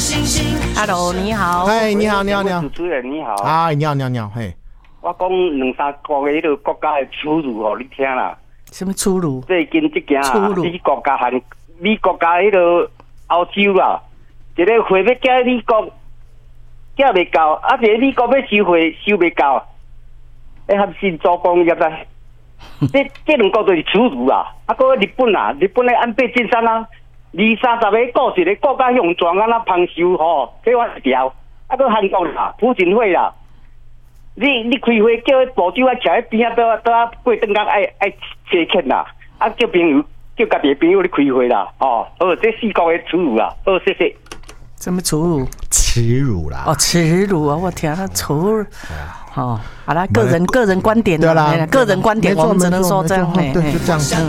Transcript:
Hello， 你好。 哎，你好。 主持人你好。 哎，你好，嘿。 我讲2、3个迄个国家的耻辱哦，你听啦。 什么耻辱？ 最近这件啊，美国加迄个欧洲啦，一个货要寄美国，寄袂到，啊，一个美国要收货收袂到，合心做工业啦。这两个就是耻辱啦。啊，搁日本啊，日本的安倍晋三啊，20-30个股市的国家用状啊，那旁收吼，这我一条。啊，搁韩国啦，朴槿惠啦。你开会叫部长啊，徛喺边啊，倒过灯角爱切客啦，啊叫朋友叫家己的朋友咧开会啦，哦，这4个的耻辱啦，谢谢。 什么耻辱？ 耻辱啦！ 哦，耻辱啊！我天啊，耻辱！好啦，个人观点， 对啦， 个人观点，我们只能说这样， 对，就这样。